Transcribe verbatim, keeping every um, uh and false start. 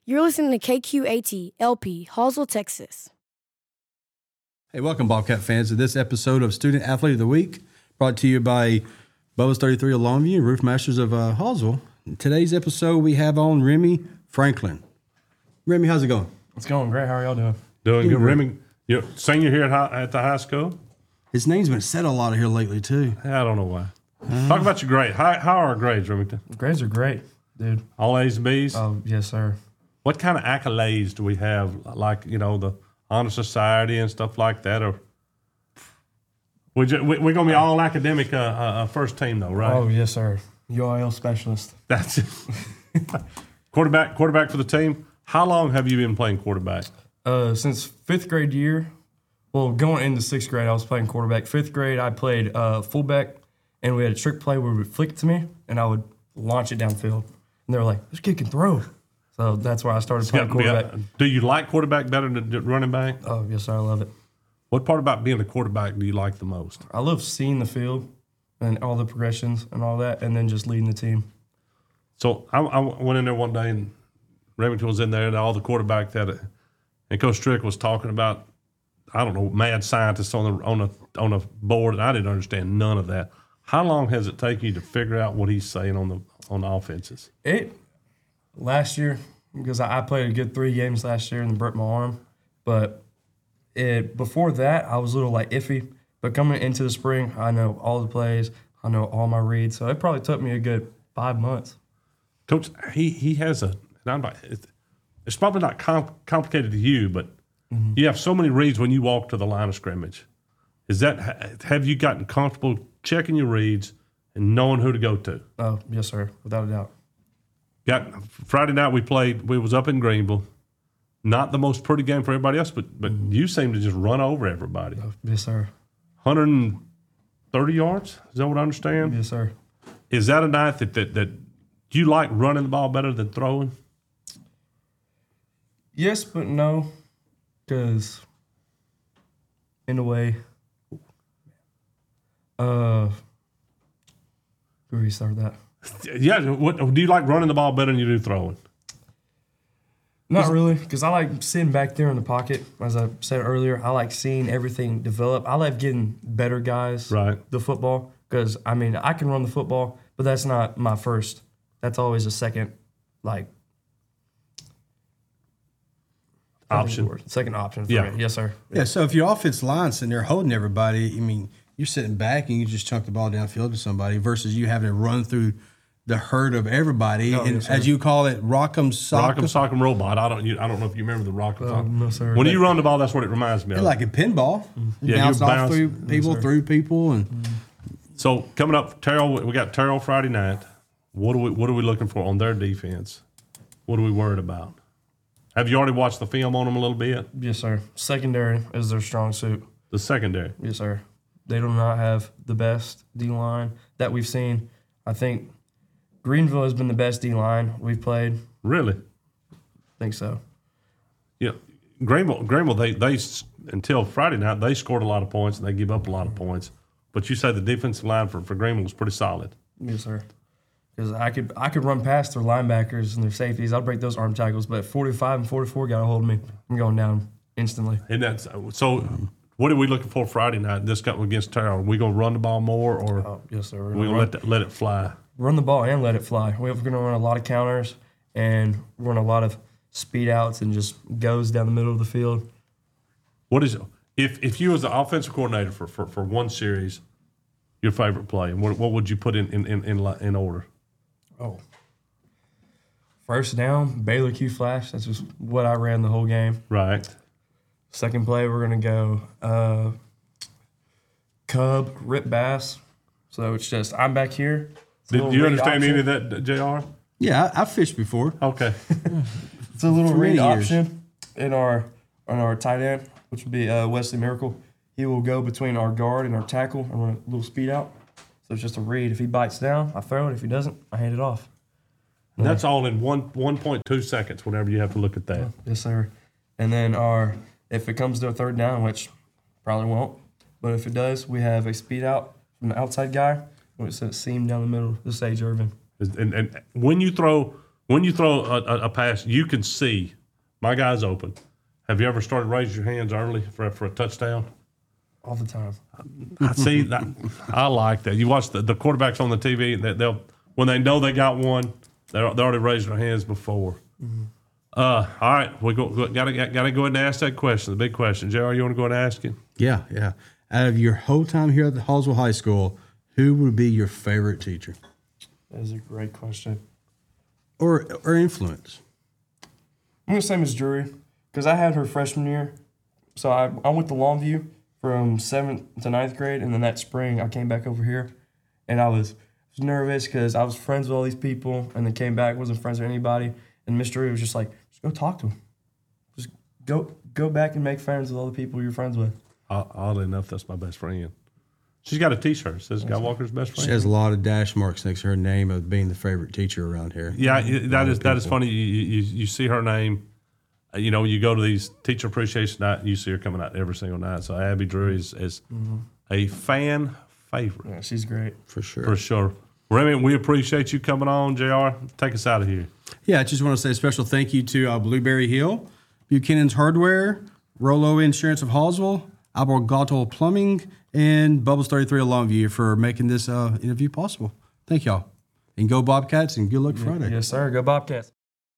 You're listening to K Q A T L P, Hallsville, Texas. Hey, welcome, Bobcat fans, to this episode of Student Athlete of the Week, brought to you by Bubba's thirty-three of Longview and Roof Masters of uh, Hallsville. In today's episode, we have on Remy Franklin. Remy, how's it going? It's going great. How are y'all doing? Doing good. Great. Remy, you're a senior here at, high, at the high school? His name's been said a lot here lately, too. I don't know why. Uh, Talk about your grade. How, how are our grades, Remington? Grades are great, dude. All A's and B's? Oh, yes, sir. What kind of accolades do we have, like, you know, the Honor Society and stuff like that? Or we ju- we, we're going to be all academic uh, uh, first team, though, right? Oh, yes, sir. U I L specialist. That's it. quarterback, quarterback for the team. How long have you been playing quarterback? Uh, since fifth grade year, well, going into sixth grade, I was playing quarterback. Fifth grade, I played uh, fullback, and we had a trick play where we would flick it to me, and I would launch it downfield. And they were like, this kid can throw. So that's where I started playing quarterback. Do you like quarterback better than running back? Oh, yes, sir. I love it. What part about being a quarterback do you like the most? I love seeing the field and all the progressions and all that, and then just leading the team. So I, I went in there one day, and Remington was in there, and all the quarterback that, it, and Coach Strick was talking about, I don't know, mad scientists on the on a on a board, and I didn't understand none of that. How long has it taken you to figure out what he's saying on the on the offenses? It last year, because I, I played a good three games last year and broke my arm, but it before that I was a little like iffy. But coming into the spring, I know all the plays, I know all my reads, so it probably took me a good five months. Coach, he he has a. And I'm not, it's probably not com- complicated to you, but mm-hmm. you have so many reads when you walk to the line of scrimmage. Is that have you gotten comfortable checking your reads and knowing who to go to? Oh, yes, sir, without a doubt. Got Friday night we played. We was up in Greenville. Not the most pretty game for everybody else, but but mm-hmm. you seem to just run over everybody. Oh, yes, sir. one hundred thirty yards. Is that what I understand? Yes, sir. Is that a night that that that do you like running the ball better than throwing? Yes, but no, because in a way, uh, who restart that? Yeah, what do you like running the ball better than you do throwing? Not really, because I like sitting back there in the pocket. As I said earlier, I like seeing everything develop. I like getting better guys right. the football, because, I mean, I can run the football, but that's not my first. That's always a second, like, option. Second option for yeah. me. Yes, sir. Yeah. yeah, so if your offense line's sitting there holding everybody, I mean, you're sitting back and you just chunk the ball downfield to somebody versus you having to run through the herd of everybody. Oh, and yes, as you call it, rock'em sock'em. Rock'em sock'em robot. I don't you, I don't know if you remember the rock'em Oh, sock'em. no, sir. When you run the ball, that's what it reminds me of. Like a pinball. Yeah, you bounce off bounce. through people, Yes, through people. and mm-hmm. So coming up, Terrell, we got Terrell Friday night. What are we what are we looking for on their defense? What are we worried about? Have you already watched the film on them a little bit? Yes, sir. Secondary is their strong suit. The secondary. Yes, sir. They do not have the best D-line that we've seen. I think Greenville has been the best D-line we've played. Really? I think so. Yeah. Greenville, Greenville they, they, until Friday night, they scored a lot of points and they give up a lot of points. But you say the defensive line for, for Greenville was pretty solid. Yes, sir. Because I could I could run past their linebackers and their safeties. I'll break those arm tackles. But forty-five and forty-four got a hold of me. I'm going down instantly. And that's so. What are we looking for Friday night? This got against Terrell. Are we going to run the ball more, or oh, yes, sir. We're we going to let that, let it fly? Run the ball and let it fly. We're going to run a lot of counters and run a lot of speed outs and just goes down the middle of the field. What is if if you was the offensive coordinator for, for, for one series, your favorite play, and what what would you put in in in, in, in order? Oh, first down, Baylor Q flash. That's just what I ran the whole game. Right. Second play, we're gonna go uh, Cub Rip Bass. So it's just I'm back here. Did you understand option. any of that, J R? Yeah, I, I fished before. Okay. It's a little For read many years. option in our on our tight end, which would be uh, Wesley Miracle. He will go between our guard and our tackle and run a little speed out. So it's just a read. If he bites down, I throw it. If he doesn't, I hand it off. And that's all in one one point two seconds. Whenever you have to look at that. Yes, sir. And then our if it comes to a third down, which probably won't, but if it does, we have a speed out from the outside guy. It's a seam down the middle. The Sage Irvin. And, and when you throw when you throw a, a, a pass, you can see my guy's open. Have you ever started raising your hands early for for a touchdown? All the time. I see that. I like that. You watch the, the quarterbacks on the T V. They, they'll when they know they got one, they're they already raising their hands before. Mm-hmm. Uh, all right, we go, got to got to go ahead and ask that question. The big question, J R. You want to go ahead and ask it? Yeah, yeah. Out of your whole time here at the Hallsville High School, who would be your favorite teacher That is a great question. or or influence? I'm gonna say Miss Drury because I had her freshman year, so I I went to Longview from seventh to ninth grade, and then that spring I came back over here, and I was, was nervous because I was friends with all these people, and then came back wasn't friends with anybody, and Miss Drury was just like, just go talk to them, just go go back and make friends with all the people you're friends with. Oddly enough, that's my best friend. She's got a T-shirt that says "Guy Walker's best friend." She has a lot of dash marks next to her name of being the favorite teacher around here. Yeah, that is that is funny. You, you you see her name. You know, you go to these teacher appreciation night, and you see her coming out every single night. So Abby Drury is, is mm-hmm. a fan favorite. Yeah, she's great. For sure. For sure. Remy, we appreciate you coming on. J R, take us out of here. Yeah, I just want to say a special thank you to uh, Blueberry Hill, Buchanan's Hardware, Rollo Insurance of Hallsville, Alborgato Plumbing, and Bubbles thirty-three of Longview for making this uh, interview possible. Thank y'all. And go Bobcats and good luck Friday. Yes, sir. Go Bobcats.